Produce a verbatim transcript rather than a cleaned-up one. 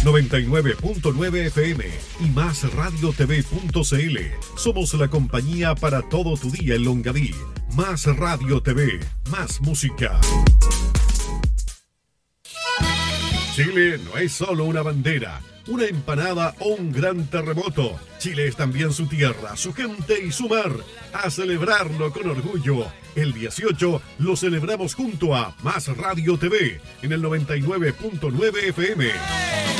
noventa y nueve punto nueve F M y más radio t v punto c l. Somos la compañía para todo tu día en Longaví. Más Radio T V, más música. Chile no es solo una bandera, una empanada o un gran terremoto. Chile es también su tierra, su gente y su mar. A celebrarlo con orgullo. El dieciocho lo celebramos junto a Más Radio T V en el noventa y nueve punto nueve F M.